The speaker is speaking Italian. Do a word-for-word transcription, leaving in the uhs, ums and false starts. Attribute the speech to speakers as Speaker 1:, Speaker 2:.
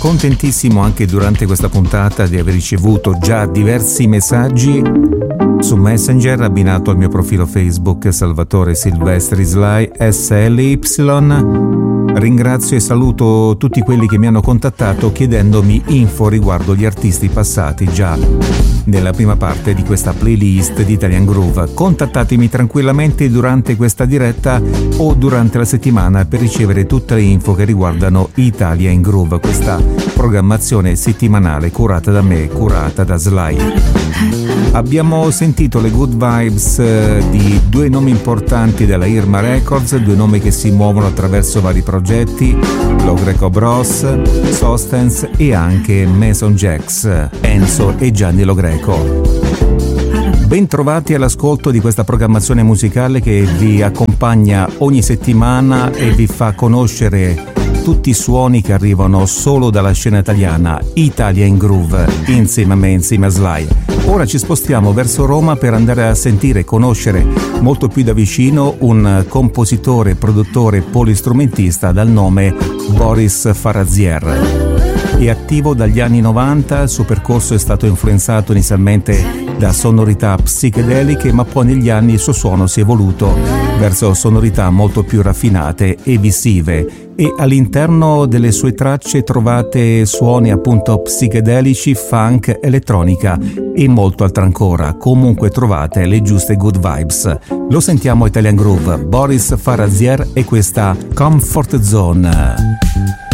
Speaker 1: Contentissimo anche durante questa puntata di aver ricevuto già diversi messaggi su Messenger abbinato al mio profilo Facebook Salvatore Silvestri Sly S L Y. Ringrazio e saluto tutti quelli che mi hanno contattato chiedendomi info riguardo gli artisti passati già nella prima parte di questa playlist di Italian Groove. Contattatemi tranquillamente durante questa diretta o durante la settimana per ricevere tutte le info che riguardano Italian Groove, questa programmazione settimanale curata da me, curata da Sly. Abbiamo sentito le good vibes di due nomi importanti della Irma Records, due nomi che si muovono attraverso vari progetti, Lo Greco Bros, Sostens e anche Mason Jax, Enzo e Gianni Lo Greco. Ben trovati all'ascolto di questa programmazione musicale che vi accompagna ogni settimana e vi fa conoscere tutti i suoni che arrivano solo dalla scena italiana, Italian Groove, insieme a me, insieme a Sly. Ora ci spostiamo verso Roma per andare a sentire e conoscere molto più da vicino un compositore, produttore, polistrumentista dal nome Boris Farazier. È attivo dagli anni novanta, il suo percorso è stato influenzato inizialmente da sonorità psichedeliche, ma poi negli anni il suo suono si è evoluto verso sonorità molto più raffinate e visive, e all'interno delle sue tracce trovate suoni appunto psichedelici, funk, elettronica e molto altro ancora. Comunque trovate le giuste good vibes. Lo sentiamo Italian Groove, Boris Farazier e questa Comfort Zone.